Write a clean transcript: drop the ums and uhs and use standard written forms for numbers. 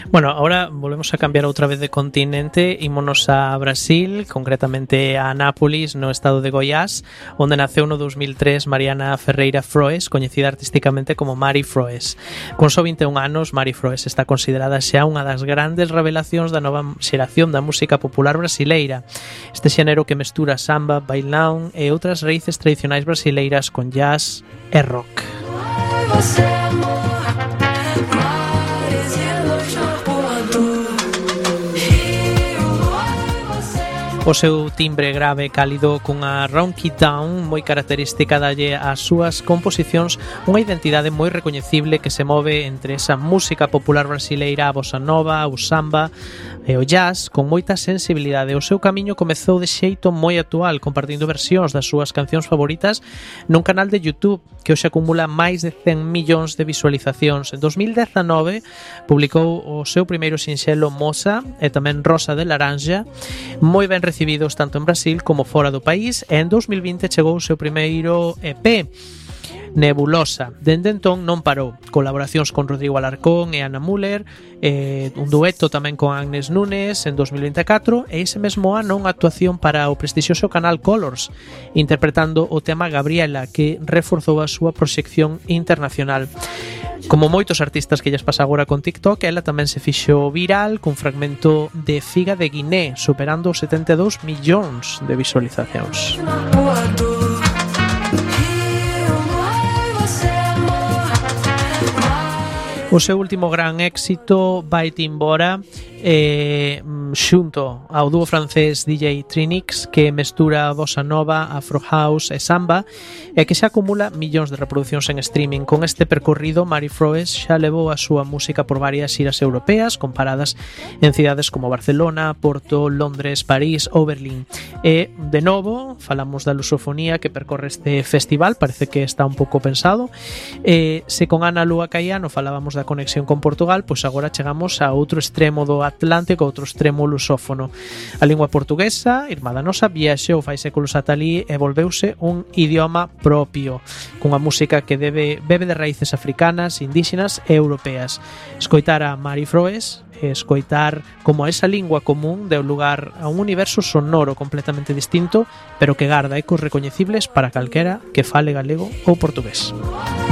Bueno, ahora volvemos a cambiar outra vez de continente, ímonos a Brasil, concretamente a Anápolis, no estado de Goiás, onde naceu no 2003 Mariana Ferreira Froes, coñecida artísticamente como Mari Froes. Con só 21 anos, Mari Froes está considerada xa unha das grandes revelacións da nova xeración da música popular brasileira. Este xénero que mestura samba, bailão e outras raíces tradicionais brasileiras con jazz e rock. O seu timbre grave e cálido cunha ronky down moi característica dalle ás súas composicións unha identidade moi recoñecible que se move entre esa música popular brasileira, a bossa nova, o samba e o jazz con moita sensibilidade. O seu camiño comezou de xeito moi actual, compartindo versións das súas cancións favoritas nun canal de YouTube que hoxe acumula máis de 100 millóns de visualizacións. En 2019 publicou o seu primeiro sinxelo Moça e tamén Rosa de Laranja, moi ben recibidos tanto en Brasil como fora do país, e en 2020 chegou o seu primeiro EP, Nebulosa. Dende entón non parou. Colaboracións con Rodrigo Alarcón e Ana Müller, un dueto tamén con Agnes Nunes en 2024 e ese mesmo ano unha actuación para o prestixioso canal Colors, interpretando o tema Gabriela, que reforzou a súa proxección internacional. Como moitos artistas que lles pasa agora con TikTok, ela tamén se fixo viral cun fragmento de Figa de Guiné, superando os 72 millóns de visualizacións. O seu último gran éxito, Vai-te Embora, xunto ao dúo francés DJ Trinix, que mestura bossa nova, afro house e samba, e que xa acumula millóns de reproduccións en streaming. Con este percorrido, Mari Froes xa levou a súa música por varias xiras europeas, comparadas en cidades como Barcelona, Porto, Londres, París ou Berlín. E, de novo, falamos da lusofonía que percorre este festival, parece que está un pouco pensado. Se con Ana Lúa Caiano falábamos da conexión con Portugal, pois agora chegamos a outro extremo do Atlántico, outro extremo lusófono. A lingua portuguesa, irmada nosa, viaxou fai séculos ata ali e volveuse un idioma propio, cunha música que bebe de raíces africanas, indígenas e europeas. Escoitar a Mari Froes, escoitar como esa lingua común deu lugar a un universo sonoro completamente distinto, pero que garda ecos recoñecibles para calquera que fale galego ou portugués.